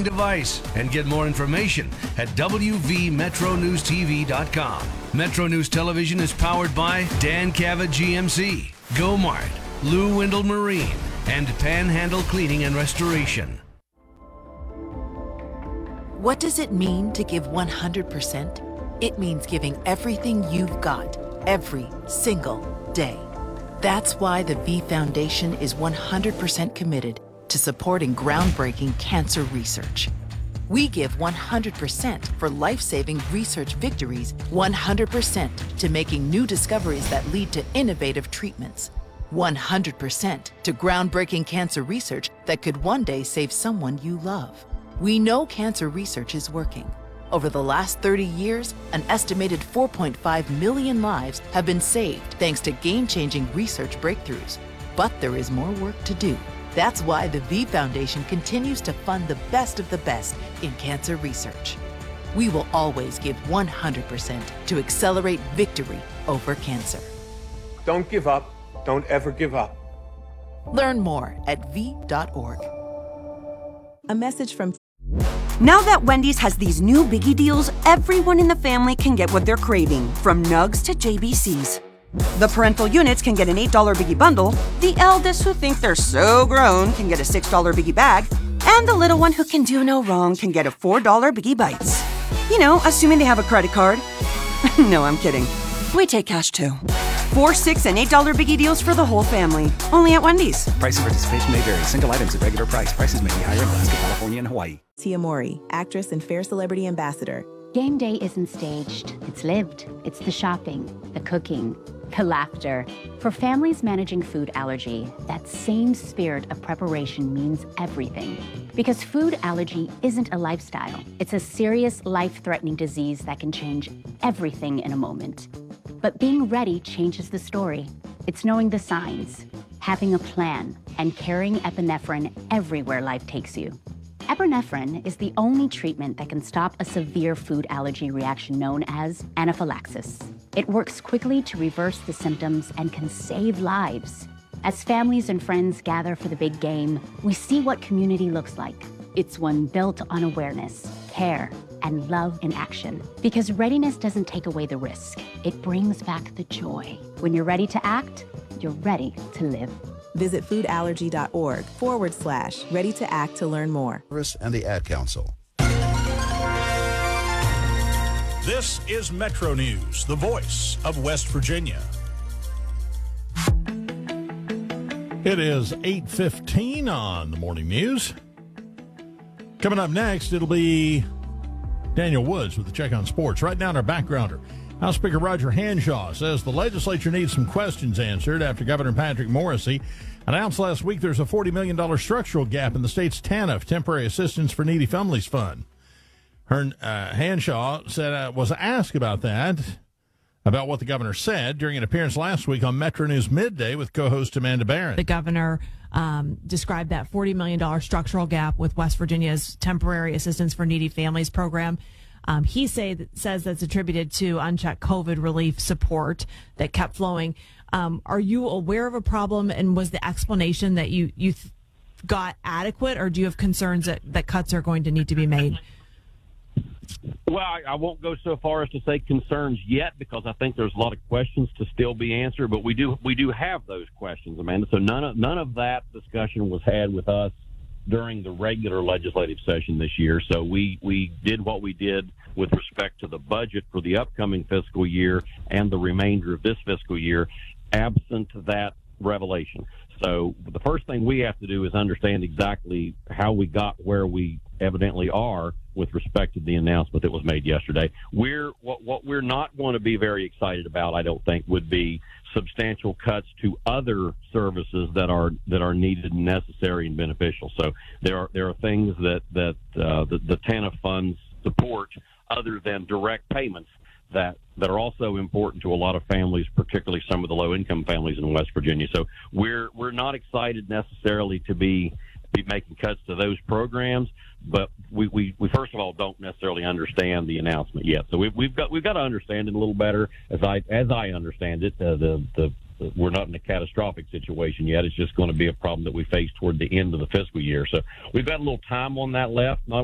device and get more information at wvmetronewstv.com. Metro News Television is powered by Dan Cavett GMC, GoMart, Lou Windle Marine, and Panhandle Cleaning and Restoration. What does it mean to give 100%? It means giving everything you've got, every single day. That's why the V Foundation is 100% committed to supporting groundbreaking cancer research. We give 100% for life-saving research victories, 100% to making new discoveries that lead to innovative treatments, 100% to groundbreaking cancer research that could one day save someone you love. We know cancer research is working. Over the last 30 years, an estimated 4.5 million lives have been saved thanks to game-changing research breakthroughs. But there is more work to do. That's why the V Foundation continues to fund the best of the best in cancer research. We will always give 100% to accelerate victory over cancer. Don't give up. Don't ever give up. Learn more at v.org. A message from... Now that Wendy's has these new biggie deals, everyone in the family can get what they're craving, from nugs to JBCs. The parental units can get an $8 biggie bundle, the eldest who think they're so grown can get a $6 biggie bag, and the little one who can do no wrong can get a $4 biggie bites. You know, assuming they have a credit card. No, I'm kidding. We take cash too. 4, 6, and $8 biggie deals for the whole family. Only at Wendy's. Price and participation may vary. Single items at regular price. Prices may be higher in Alaska, California, and Hawaii. Tia Mowry, actress and Fair Celebrity Ambassador. Game day isn't staged. It's lived. It's the shopping, the cooking, the laughter. For families managing food allergy, that same spirit of preparation means everything. Because food allergy isn't a lifestyle. It's a serious, life-threatening disease that can change everything in a moment. But being ready changes the story. It's knowing the signs, having a plan, and carrying epinephrine everywhere life takes you. Epinephrine is the only treatment that can stop a severe food allergy reaction known as anaphylaxis. It works quickly to reverse the symptoms and can save lives. As families and friends gather for the big game, we see what community looks like. It's one built on awareness, care, and love in action. Because readiness doesn't take away the risk. It brings back the joy. When you're ready to act, you're ready to live. Visit foodallergy.org/ready to act to learn more. And the Ad Council. This is Metro News, the voice of West Virginia. It is 8:15 on the morning news. Coming up next, it'll be Daniel Woods with the Check on Sports. Right now, our backgrounder. House Speaker Roger Hanshaw says the legislature needs some questions answered after Governor Patrick Morrisey announced last week there's a $40 million structural gap in the state's TANF, Temporary Assistance for Needy Families Fund. Hanshaw said was asked about that, about what the governor said during an appearance last week on Metro News Midday with co-host Amanda Barron. The governor described that $40 million structural gap with West Virginia's Temporary Assistance for Needy Families program. He says that's attributed to unchecked COVID relief support that kept flowing. Are you aware of a problem, and was the explanation that you got adequate, or do you have concerns that cuts are going to need to be made? Well, I won't go so far as to say concerns yet, because I think there's a lot of questions to still be answered. But we do have those questions, Amanda. So none of that discussion was had with us during the regular legislative session this year. So we did what we did with respect to the budget for the upcoming fiscal year and the remainder of this fiscal year, absent that revelation. So the first thing we have to do is understand exactly how we got where we evidently are with respect to the announcement that was made yesterday. What we're not going to be very excited about, I don't think, would be substantial cuts to other services that are needed and necessary and beneficial. So there are things that the TANF funds support other than direct payments that are also important to a lot of families, particularly some of the low-income families in West Virginia. So we're not excited necessarily to be making cuts to those programs, but we first of all don't necessarily understand the announcement yet. So we've got to understand it a little better. As I understand it, we're not in a catastrophic situation yet. It's just going to be a problem that we face toward the end of the fiscal year. So we've got a little time on that left. Not